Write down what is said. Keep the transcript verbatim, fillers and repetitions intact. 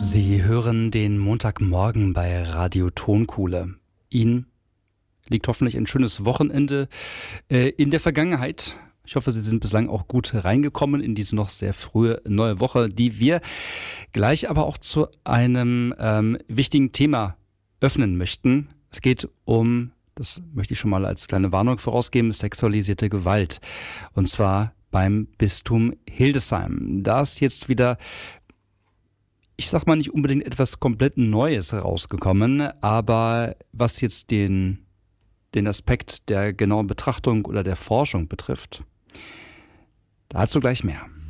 Sie hören den Montagmorgen bei Radio Tonkuhle. Ihnen liegt hoffentlich ein schönes Wochenende äh, in der Vergangenheit. Ich hoffe, Sie sind bislang auch gut reingekommen in diese noch sehr frühe neue Woche, die wir gleich aber auch zu einem ähm, wichtigen Thema öffnen möchten. Es geht um, das möchte ich schon mal als kleine Warnung vorausgeben, sexualisierte Gewalt. Und zwar beim Bistum Hildesheim. Da ist jetzt wieder, ich sag mal, nicht unbedingt etwas komplett Neues rausgekommen, aber was jetzt den, den Aspekt der genauen Betrachtung oder der Forschung betrifft, dazu gleich mehr.